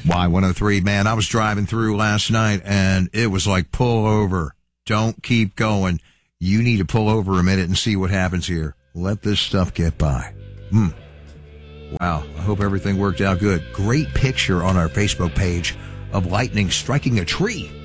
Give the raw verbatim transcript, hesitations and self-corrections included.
Y one oh three, man, I was driving through last night and it was like, pull over. Don't keep going. You need to pull over a minute and see what happens here. Let this stuff get by. Hmm. Wow. I hope everything worked out good. Great picture on our Facebook page of lightning striking a tree.